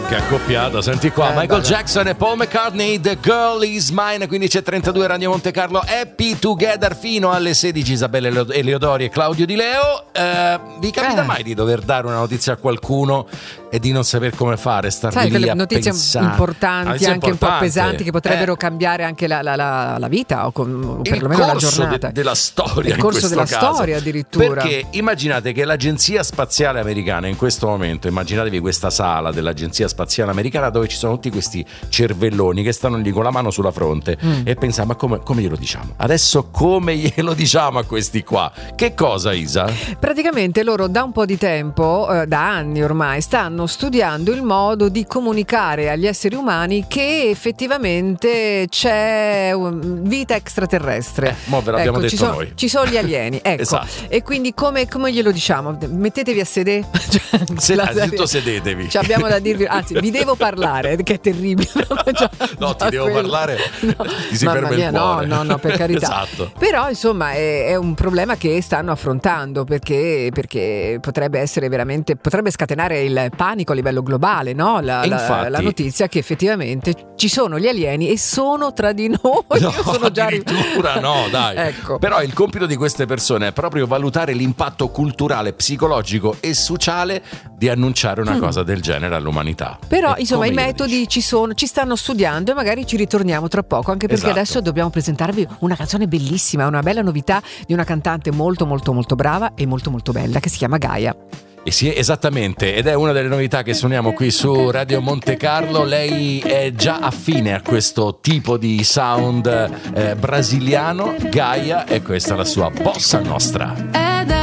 Che accoppiata, senti qua, Michael Jackson e Paul McCartney, The Girl Is Mine, 15:32 Radio Monte Carlo, Happy Together fino alle 16, Isabella Eleodori e Claudio Di Leo. Vi capita mai di dover dare una notizia a qualcuno e di non saper come fare, star lì quelle a notizie pensare? importanti, anche un po' pesanti, che potrebbero cambiare anche la vita o perlomeno la giornata. Della storia, il corso della storia addirittura. Perché immaginate che l'Agenzia Spaziale Americana in questo momento, immaginatevi questa sala dell'Agenzia Spaziale Americana dove ci sono tutti questi cervelloni che stanno lì con la mano sulla fronte e pensano: ma come glielo diciamo? Adesso come glielo diciamo a questi qua? Che cosa, Isa? Praticamente loro da un po' di tempo, da anni ormai, stanno studiando il modo di comunicare agli esseri umani che effettivamente c'è vita extraterrestre. Mo ve l'abbiamo detto noi. Ci sono gli alieni, ecco. Esatto. E quindi come glielo diciamo? Mettetevi a sedere. Innanzitutto sedetevi. Ci abbiamo da dirvi, anzi vi devo parlare, che è terribile. No, ti devo parlare, ti si ferma il cuore. No, per carità. Esatto. Però insomma è un problema che stanno affrontando perché potrebbe essere veramente, potrebbe scatenare il panico a livello globale, no? La notizia che effettivamente ci sono gli alieni e sono tra di noi. No, sono già addirittura no, dai. Ecco. Però il compito di queste persone è proprio valutare l'impatto culturale, psicologico e sociale di annunciare una cosa del genere all'umanità. Però insomma i metodi ci stanno studiando e magari ci ritorniamo tra poco, anche perché adesso dobbiamo presentarvi una canzone bellissima, una bella novità di una cantante molto molto molto brava e molto molto bella che si chiama Gaia. Sì, esattamente, ed è una delle novità che suoniamo qui su Radio Monte Carlo. Lei è già affine a questo tipo di sound brasiliano, Gaia, e questa è la sua bossa nostra.